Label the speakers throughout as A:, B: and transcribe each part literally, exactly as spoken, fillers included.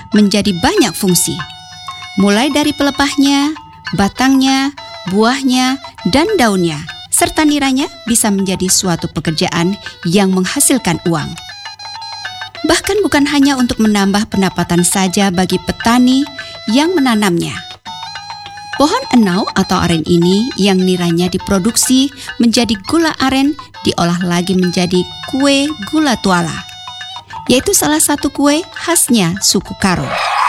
A: menjadi banyak fungsi. Mulai dari pelepahnya, batangnya, buahnya, dan daunnya, serta niranya bisa menjadi suatu pekerjaan yang menghasilkan uang. Bahkan bukan hanya untuk menambah pendapatan saja bagi petani yang menanamnya. Pohon enau atau aren ini yang niranya diproduksi menjadi gula aren diolah lagi menjadi kue gula tuala, yaitu salah satu kue khasnya suku Karo.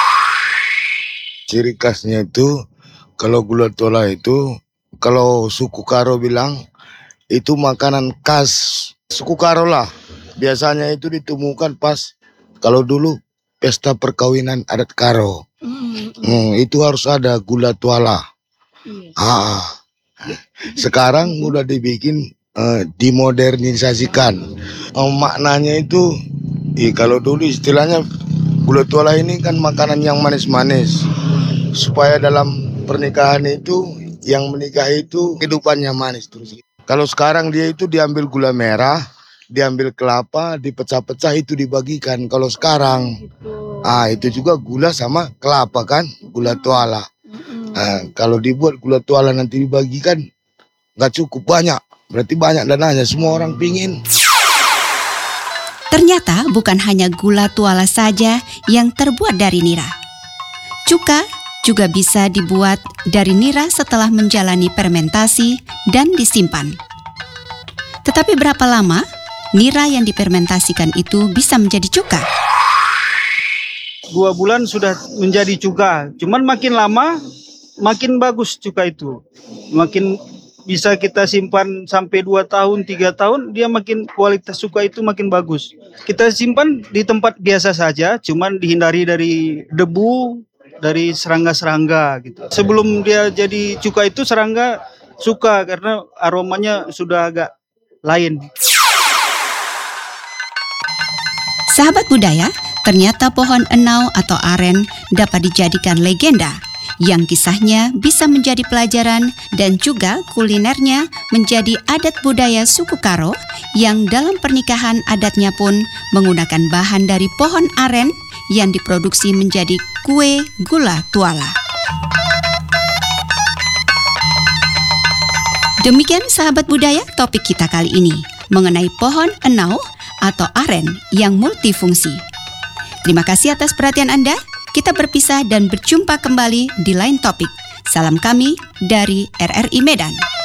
B: Ciri khasnya itu, kalau gula tuala itu, kalau suku Karo bilang, itu makanan khas suku Karo lah. Biasanya itu ditemukan pas, kalau dulu pesta perkawinan adat Karo. Hmm, hmm, itu harus ada gula tuala. Hmm. Ah, sekarang udah dibikin, uh, dimodernisasikan. Uh, maknanya itu, eh, kalau dulu istilahnya gula tuala ini kan makanan yang manis-manis. Supaya dalam pernikahan itu, yang menikah itu kehidupannya manis terus. Kalau sekarang dia itu diambil gula merah, diambil kelapa, dipecah-pecah itu dibagikan. Kalau sekarang, ah itu juga gula sama kelapa kan, gula tuala. Nah, kalau dibuat gula tuala nanti dibagikan, nggak cukup banyak. Berarti banyak dananya, semua orang pingin.
A: Ternyata bukan hanya gula tuala saja yang terbuat dari nira. Cuka juga bisa dibuat dari nira setelah menjalani fermentasi dan disimpan. Tetapi berapa lama nira yang difermentasikan itu bisa menjadi cuka?
C: Dua bulan sudah menjadi cuka. Cuman makin lama makin bagus cuka itu. Makin bisa kita simpan sampai dua tahun, tiga tahun, dia makin kualitas cuka itu makin bagus. Kita simpan di tempat biasa saja, cuman dihindari dari debu, dari serangga-serangga gitu. Sebelum dia jadi cuka itu serangga suka karena aromanya sudah agak lain.
A: Sahabat budaya, ternyata pohon enau atau aren dapat dijadikan legenda yang kisahnya bisa menjadi pelajaran dan juga kulinernya menjadi adat budaya suku Karo yang dalam pernikahan adatnya pun menggunakan bahan dari pohon aren yang diproduksi menjadi kue gula tuala. Demikian sahabat budaya topik kita kali ini mengenai pohon enau atau aren yang multifungsi. Terima kasih atas perhatian Anda. Kita berpisah dan berjumpa kembali di lain topik. Salam kami dari R R I Medan.